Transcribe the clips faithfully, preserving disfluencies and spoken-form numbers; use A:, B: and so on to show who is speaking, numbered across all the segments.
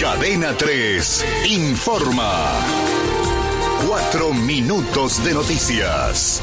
A: Cadena tres informa. Cuatro minutos de noticias.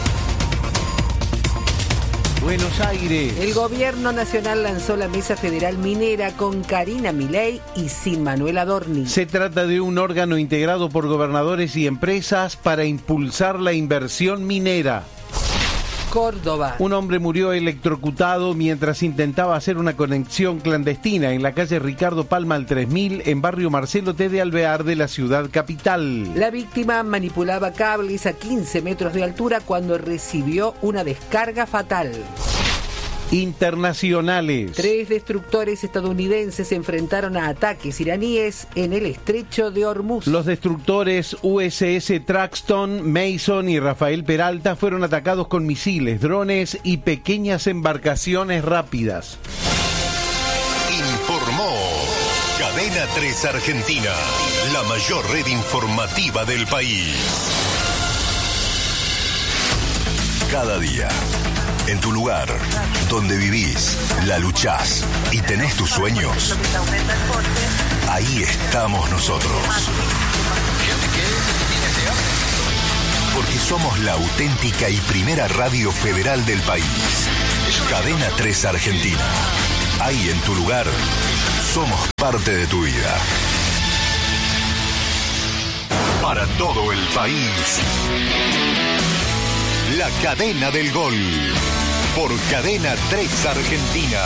B: Buenos Aires.
C: El gobierno nacional lanzó la Mesa Federal Minera con Karina Milei y sin Manuel Adorni.
B: Se trata de un órgano integrado por gobernadores y empresas para impulsar la inversión minera.
C: Córdoba.
B: Un hombre murió electrocutado mientras intentaba hacer una conexión clandestina en la calle Ricardo Palma al tres mil en barrio Marcelo T. de Alvear de la ciudad capital.
C: La víctima manipulaba cables a quince metros de altura cuando recibió una descarga fatal.
B: Internacionales.
C: Tres destructores estadounidenses se enfrentaron a ataques iraníes en el estrecho de Hormuz.
B: Los destructores U S S Traxton, Mason y Rafael Peralta fueron atacados con misiles, drones y pequeñas embarcaciones rápidas.
A: Informó Cadena tres Argentina, la mayor red informativa del país. Cada día, en tu lugar, donde vivís, la luchás y tenés tus sueños, ahí estamos nosotros. Porque somos la auténtica y primera radio federal del país. Cadena tres Argentina. Ahí en tu lugar, somos parte de tu vida. Para todo el país, la cadena del gol. Por Cadena tres Argentina.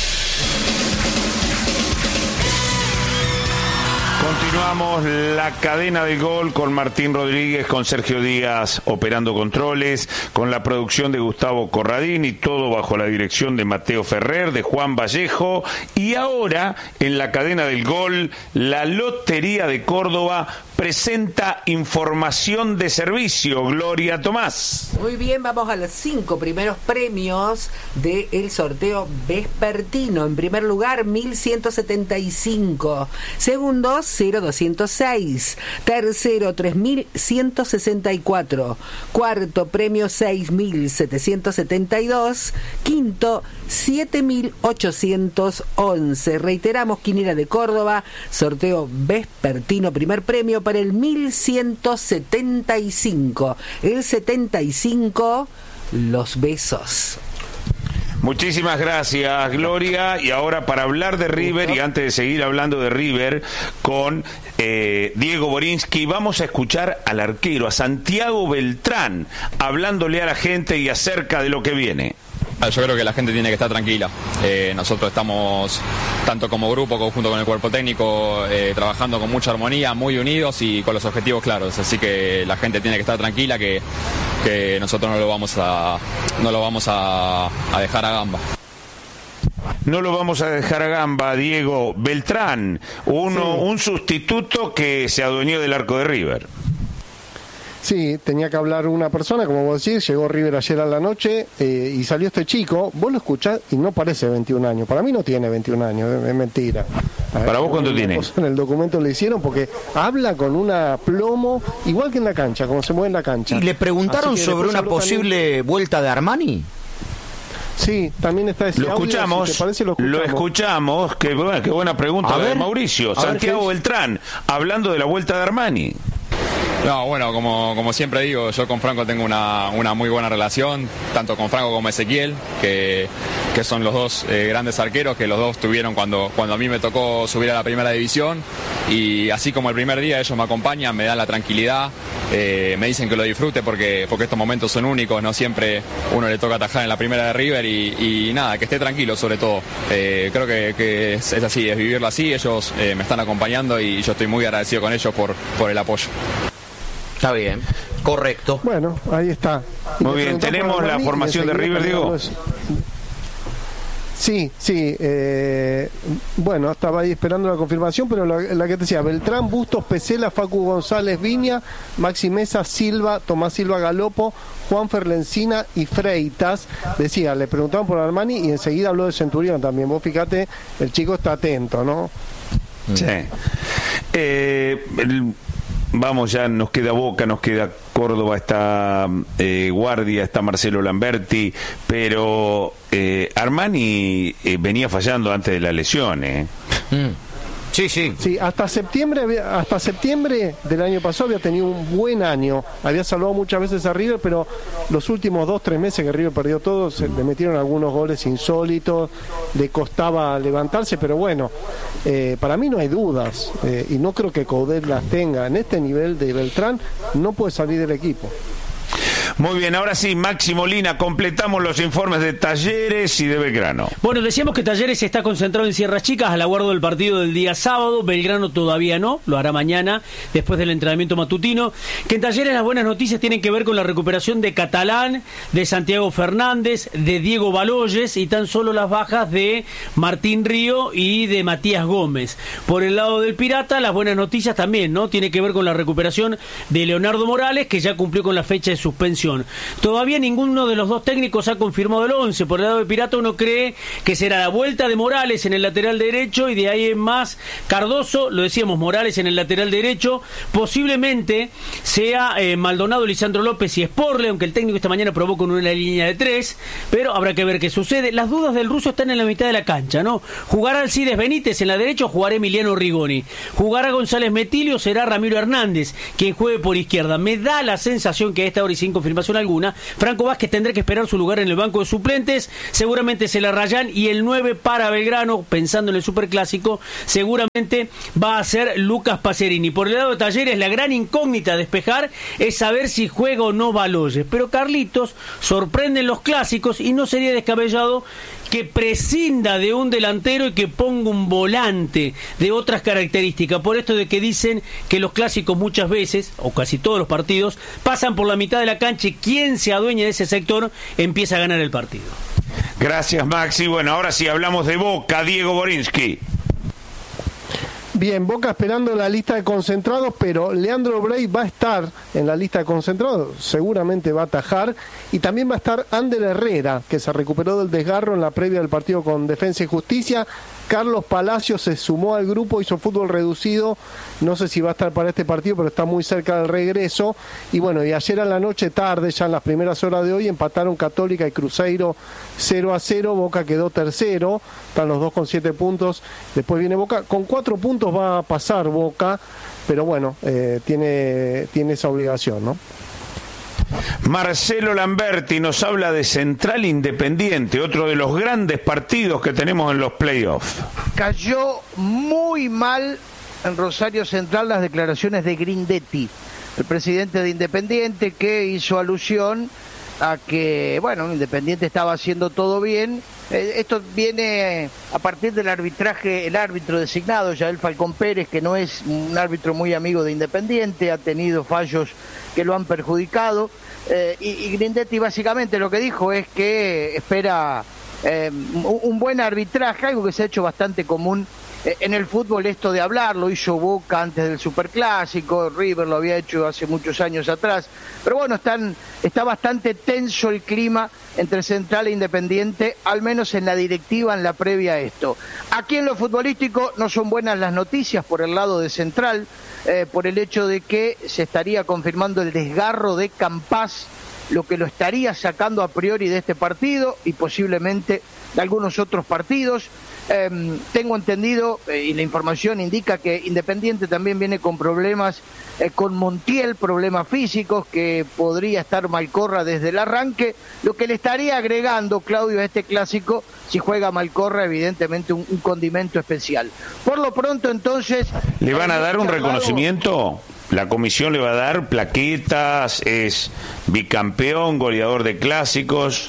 D: Continuamos la cadena del gol con Martín Rodríguez, con Sergio Díaz operando controles, con la producción de Gustavo Corradín y todo bajo la dirección de Mateo Ferrer, de Juan Vallejo. Y ahora, en la cadena del gol, la Lotería de Córdoba presenta información de servicio. Gloria Tomás.
C: Muy bien, vamos a los cinco primeros premios del sorteo vespertino. En primer lugar, mil ciento setenta y cinco. Segundo, cero doscientos seis. Tercero, tres mil ciento sesenta y cuatro. Cuarto, premio seis mil setecientos setenta y dos. Quinto, siete mil ochocientos once. Reiteramos, Quinera de Córdoba, sorteo vespertino, primer premio para el mil ciento setenta y cinco. El setenta y cinco, los besos.
D: Muchísimas gracias, Gloria. Y ahora, para hablar de River, y antes de seguir hablando de River con eh, Diego Borinsky, vamos a escuchar al arquero, a Santiago Beltrán, hablándole a la gente y acerca de lo que viene.
E: Yo creo que la gente tiene que estar tranquila. Eh, nosotros estamos, tanto como grupo, junto con el cuerpo técnico, eh, trabajando con mucha armonía, muy unidos y con los objetivos claros. Así que la gente tiene que estar tranquila, que, que nosotros no lo vamos a, no lo vamos a, a dejar a gamba.
D: No lo vamos a dejar a gamba, Diego. Beltrán, uno, sí. Un sustituto que se adueñó del arco de River.
F: Sí, tenía que hablar una persona, como vos decís, llegó River ayer a la noche eh, y salió este chico, vos lo escuchás y no parece veintiún años, para mí no tiene veintiún años, es, es mentira.
D: ¿Para ver, vos cuánto tiene?
F: En el documento le hicieron porque habla con una plomo, igual que en la cancha, como se mueve en la cancha.
G: ¿Y le preguntaron sobre una posible también... vuelta de Armani?
F: Sí, también está ese
D: lo
F: audio,
D: escuchamos,
F: si te parece, lo escuchamos.
D: Lo escuchamos, qué, qué buena pregunta
G: a
D: la
G: ver,
D: de Mauricio. Santiago Beltrán, hablando de la vuelta de Armani.
E: No, bueno, como, como siempre digo, yo con Franco tengo una, una muy buena relación, tanto con Franco como Ezequiel, que, que son los dos eh, grandes arqueros que los dos tuvieron cuando, cuando a mí me tocó subir a la primera división, y así como el primer día ellos me acompañan, me dan la tranquilidad, eh, me dicen que lo disfrute porque, porque estos momentos son únicos, no siempre uno le toca atajar en la primera de River y, y nada, que esté tranquilo sobre todo. Eh, creo que, que es, es así, es vivirlo así, ellos eh, me están acompañando y yo estoy muy agradecido con ellos por, por el apoyo.
G: Está bien, correcto.
F: Bueno, ahí está. Y
D: muy bien, tenemos la formación de River, digo.
F: Sí, sí. Eh, bueno, estaba ahí esperando la confirmación, pero la, la que te decía, Beltrán, Bustos, Pesela, Facu González, Viña, Maxi Mesa, Silva, Tomás Silva Galopo, Juan Ferlencina y Freitas. Decía, le preguntaban por Armani y enseguida habló de Centurión también. Vos fíjate, el chico está atento, ¿no?
D: Sí. Eh, el... Vamos, ya nos queda Boca, nos queda Córdoba, está eh, Guardia, está Marcelo Lamberti, pero eh, Armani eh, venía fallando antes de la lesión, ¿eh?
G: Mm. Sí, sí.
F: Sí, hasta septiembre, había- hasta septiembre del año pasado había tenido un buen año. Había salvado muchas veces a River, pero los últimos dos, tres meses que River perdió todo, se le metieron algunos goles insólitos, le costaba levantarse, pero bueno, eh, para mí no hay dudas, eh, y no creo que Coudet las tenga. En este nivel de Beltrán no puede salir del equipo.
D: Muy bien, ahora sí, Maxi Molina, completamos los informes de Talleres y de Belgrano.
H: Bueno, decíamos que Talleres está concentrado en Sierras Chicas al aguardo del partido del día sábado. Belgrano todavía no, lo hará mañana después del entrenamiento matutino. Que en Talleres las buenas noticias tienen que ver con la recuperación de Catalán, de Santiago Fernández, de Diego Baloyes y tan solo las bajas de Martín Río y de Matías Gómez. Por el lado del Pirata, las buenas noticias también, ¿no? Tiene que ver con la recuperación de Leonardo Morales, que ya cumplió con la fecha de suspensión. Todavía ninguno de los dos técnicos ha confirmado el once. Por el lado de Pirata uno cree que será la vuelta de Morales en el lateral derecho y de ahí en más Cardoso, lo decíamos, Morales en el lateral derecho, posiblemente sea eh, Maldonado, Lisandro López y Sporle, aunque el técnico esta mañana probó con una línea de tres, pero habrá que ver qué sucede. Las dudas del ruso están en la mitad de la cancha, ¿no? ¿Jugará Alcides Benítez en la derecha o jugará Emiliano Rigoni? ¿Jugará González Metilio o será Ramiro Hernández quien juegue por izquierda? Me da la sensación que a esta hora y sin confirmación alguna, Franco Vázquez tendrá que esperar su lugar en el banco de suplentes, seguramente se la rayan, y el nueve para Belgrano, pensando en el superclásico, seguramente va a ser Lucas Pacerini. Por el lado de Talleres, la gran incógnita a despejar es saber si juega o no Baloyes, pero Carlitos sorprende en los clásicos y no sería descabellado que prescinda de un delantero y que ponga un volante de otras características, por esto de que dicen que los clásicos muchas veces, o casi todos los partidos, pasan por la mitad de la cancha y quien se adueña de ese sector empieza a ganar el partido.
D: Gracias, Maxi. Bueno, ahora sí hablamos de Boca, Diego Borinsky.
F: Bien, Boca esperando la lista de concentrados, pero Leandro Brey va a estar en la lista de concentrados, seguramente va a atajar, y también va a estar Ander Herrera, que se recuperó del desgarro en la previa del partido con Defensa y Justicia. Carlos Palacios se sumó al grupo, hizo fútbol reducido, no sé si va a estar para este partido, pero está muy cerca del regreso. Y bueno, y ayer a la noche tarde, ya en las primeras horas de hoy, empataron Católica y Cruzeiro cero a cero, Boca quedó tercero, están los dos con siete puntos, después viene Boca, con cuatro puntos va a pasar Boca, pero bueno, eh, tiene, tiene esa obligación, ¿no?
D: Marcelo Lamberti nos habla de Central Independiente, otro de los grandes partidos que tenemos en los playoffs.
I: Cayó muy mal en Rosario Central las declaraciones de Grindetti, el presidente de Independiente, que hizo alusión a que, bueno, Independiente estaba haciendo todo bien. Eh, esto viene a partir del arbitraje, el árbitro designado, Yael Falcón Pérez, que no es un árbitro muy amigo de Independiente, ha tenido fallos que lo han perjudicado, eh, y, y Grindetti básicamente lo que dijo es que espera eh, un, un buen arbitraje, algo que se ha hecho bastante común eh, en el fútbol, esto de hablar, lo hizo Boca antes del Superclásico, River lo había hecho hace muchos años atrás, pero bueno, están, está bastante tenso el clima entre Central e Independiente, al menos en la directiva, en la previa a esto. Aquí en lo futbolístico no son buenas las noticias por el lado de Central, eh, por el hecho de que se estaría confirmando el desgarro de Campás, lo que lo estaría sacando a priori de este partido y posiblemente de algunos otros partidos. Eh, tengo entendido, eh, y la información indica que Independiente también viene con problemas eh, con Montiel, problemas físicos, que podría estar Malcorra desde el arranque, lo que le estaría agregando, Claudio, a este clásico, si juega Malcorra, evidentemente un, un condimento especial. Por lo pronto, entonces...
D: ¿Le van a dar un reconocimiento? La comisión le va a dar plaquetas, es bicampeón, goleador de clásicos...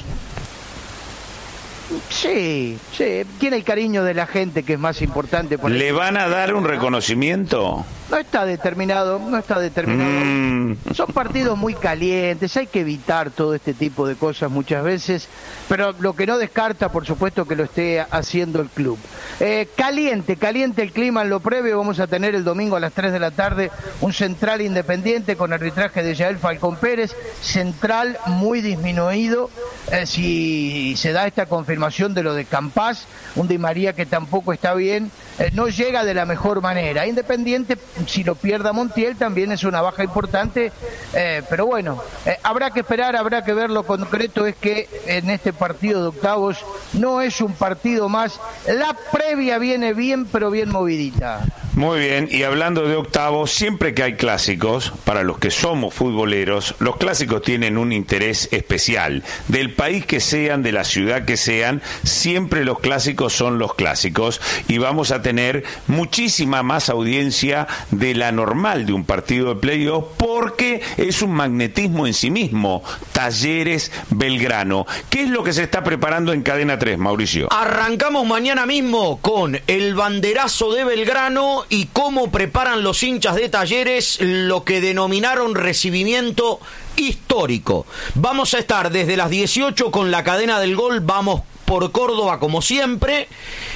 I: Sí, sí, tiene el cariño de la gente, que es más importante. Por
D: ¿Le van a dar un reconocimiento?
I: No está determinado, no está determinado. Mm. Son partidos muy calientes, hay que evitar todo este tipo de cosas muchas veces, pero lo que no descarta, por supuesto, que lo esté haciendo el club. Eh, caliente, caliente el clima en lo previo. Vamos a tener el domingo a las tres de la tarde un Central Independiente con arbitraje de Yael Falcón Pérez. Central muy disminuido, eh, si se da esta confirmación de lo de Campás, un Di María que tampoco está bien, eh, no llega de la mejor manera. Independiente, si lo pierda Montiel, también es una baja importante, eh, pero bueno, eh, habrá que esperar, habrá que ver. Lo concreto es que en este partido de octavos no es un partido más, la previa viene bien, pero bien movidita.
D: Muy bien, y hablando de octavos, siempre que hay clásicos, para los que somos futboleros, los clásicos tienen un interés especial. Del país que sean, de la ciudad que sean, siempre los clásicos son los clásicos, y vamos a tener muchísima más audiencia de la normal de un partido de playoff, porque es un magnetismo en sí mismo. Talleres Belgrano. ¿Qué es lo que se está preparando en Cadena tres, Mauricio?
G: Arrancamos mañana mismo con el banderazo de Belgrano y cómo preparan los hinchas de Talleres lo que denominaron recibimiento histórico. Vamos a estar desde las dieciocho con la cadena del gol, vamos por Córdoba como siempre,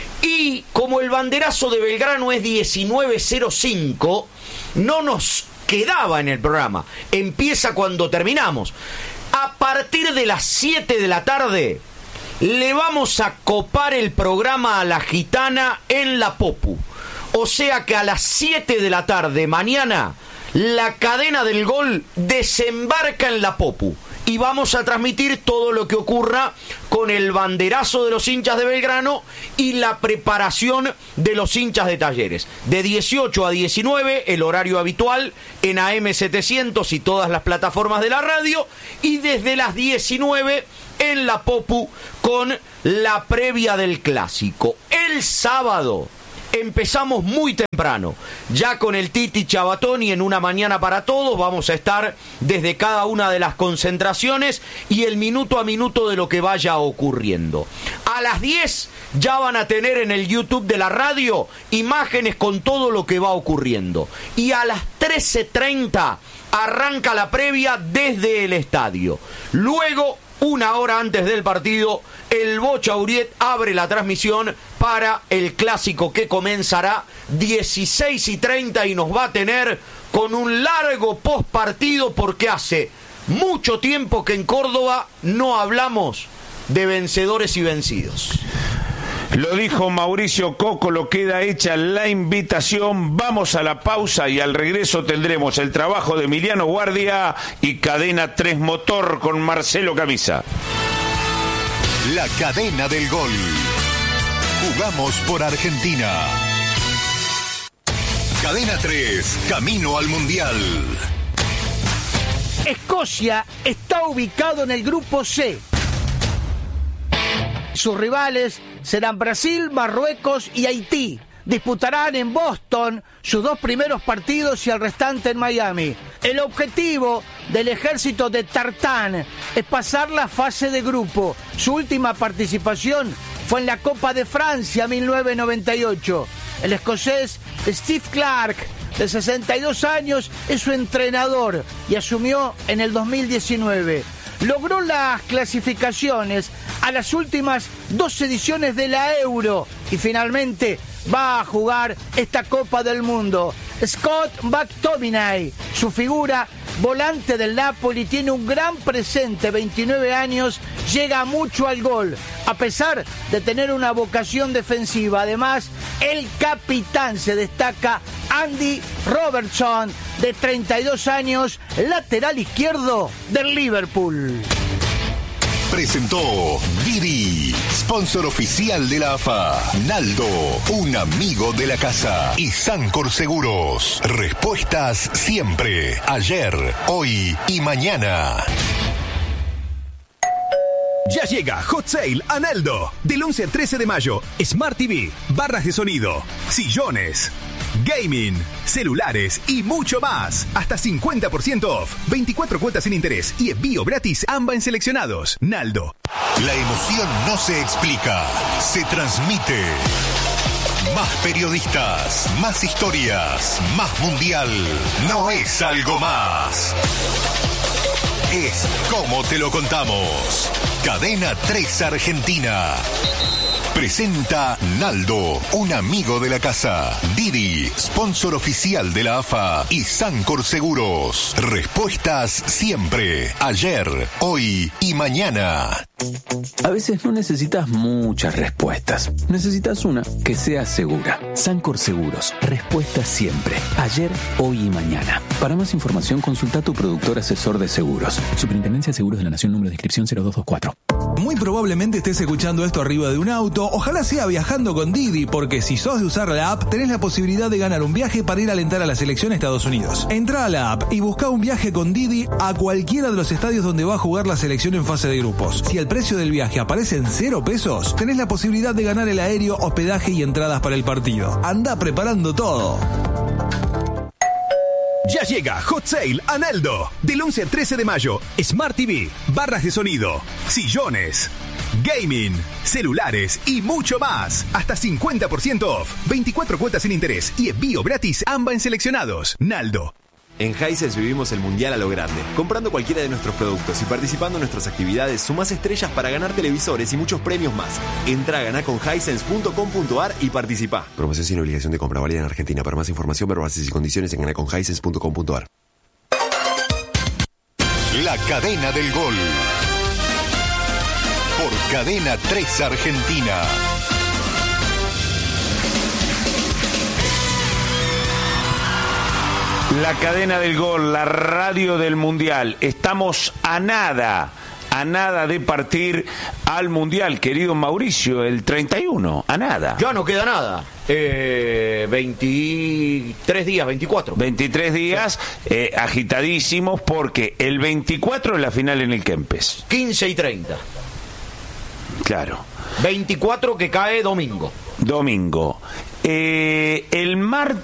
G: y como el banderazo de Belgrano es diecinueve cero cinco, no nos quedaba en el programa, empieza cuando terminamos. A partir de las siete de la tarde le vamos a copar el programa a la Gitana en la Popu. O sea que a las siete de la tarde mañana la cadena del gol desembarca en la Popu y vamos a transmitir todo lo que ocurra con el banderazo de los hinchas de Belgrano y la preparación de los hinchas de Talleres. De dieciocho a diecinueve, el horario habitual en A M setecientos y todas las plataformas de la radio, y desde las diecinueve en la Popu con la previa del clásico. El sábado empezamos muy temprano, ya con el Titi Chabatoni en Una Mañana para Todos. Vamos a estar desde cada una de las concentraciones y el minuto a minuto de lo que vaya ocurriendo. A las diez ya van a tener en el YouTube de la radio imágenes con todo lo que va ocurriendo. Y a las trece treinta arranca la previa desde el estadio. Luego, una hora antes del partido, el Bocha Uriet abre la transmisión para el clásico que comenzará dieciséis y treinta y nos va a tener con un largo postpartido, porque hace mucho tiempo que en Córdoba no hablamos de vencedores y vencidos.
D: Lo dijo Mauricio Cocolo, queda hecha la invitación. Vamos a la pausa y al regreso tendremos el trabajo de Emiliano Guardia y Cadena tres Motor con Marcelo Camisa.
A: La cadena del gol. Jugamos por Argentina. Cadena tres, camino al Mundial.
I: Escocia está ubicado en el grupo C. Sus rivales serán Brasil, Marruecos y Haití. Disputarán en Boston sus dos primeros partidos y el restante en Miami. El objetivo del ejército de Tartán es pasar la fase de grupo. Su última participación fue en la Copa de Francia mil novecientos noventa y ocho. El escocés Steve Clarke, de sesenta y dos años, es su entrenador y asumió en el dos mil diecinueve. Logró las clasificaciones a las últimas dos ediciones de la Euro y finalmente va a jugar esta Copa del Mundo. Scott McTominay, su figura, volante del Napoli, tiene un gran presente, veintinueve años, llega mucho al gol, a pesar de tener una vocación defensiva. Además, el capitán se destaca, Andy Robertson, de treinta y dos años, lateral izquierdo del Liverpool.
A: Presentó Didi, sponsor oficial de la A F A. Naldo, un amigo de la casa. Y Sancor Seguros, respuestas siempre, ayer, hoy y mañana.
J: Ya llega Hot Sale a Naldo. Del once al trece de mayo, Smart T V, barras de sonido, sillones, gaming, celulares y mucho más. Hasta cincuenta por ciento off, veinticuatro cuotas sin interés y envío gratis ambas en seleccionados. Naldo.
A: La emoción no se explica, se transmite. Más periodistas, más historias, más mundial. No es algo más. Es como te lo contamos. Cadena tres Argentina. Presenta Naldo, un amigo de la casa. Didi, sponsor oficial de la A F A y Sancor Seguros. Respuestas siempre, ayer, hoy y mañana.
K: A veces no necesitas muchas respuestas. Necesitas una que sea segura. Sancor Seguros. Respuestas siempre. Ayer, hoy y mañana. Para más información, consulta a tu productor asesor de seguros. Superintendencia de Seguros de la Nación, número de inscripción cero dos dos cuatro.
L: Muy probablemente estés escuchando esto arriba de un auto. Ojalá sea viajando con Didi, porque si sos de usar la app, tenés la posibilidad de ganar un viaje para ir a alentar a la selección Estados Unidos. Entrá a la app y buscá un viaje con Didi a cualquiera de los estadios donde va a jugar la selección en fase de grupos. Si el precio del viaje aparece en cero pesos, tenés la posibilidad de ganar el aéreo, hospedaje y entradas para el partido. Andá preparando todo.
J: Ya llega Hot Sale a Naldo. Del once al trece de mayo, Smart T V, barras de sonido, sillones, gaming, celulares y mucho más. Hasta cincuenta por ciento off, veinticuatro cuotas sin interés y envío gratis ambas en seleccionados. Naldo.
M: En Hisense vivimos el mundial a lo grande. Comprando cualquiera de nuestros productos y participando en nuestras actividades, sumás estrellas para ganar televisores y muchos premios más. Entra a ganar con hisense punto com punto ar y participa.
N: Promoción sin obligación de compra válida en Argentina. Para más información, ver bases y condiciones en ganar con hisense punto com punto ar.
A: La cadena del gol. Por Cadena tres Argentina.
D: La cadena del gol, la radio del mundial. Estamos a nada, a nada de partir al mundial, querido Mauricio, el treinta y uno, a nada.
G: Ya no queda nada. Eh, veintitrés días, veinticuatro.
D: veintitrés días, eh, agitadísimos, porque el veinticuatro es la final en el Kempes.
G: quince y treinta.
D: Claro.
G: veinticuatro que cae domingo.
D: Domingo. Eh, el martes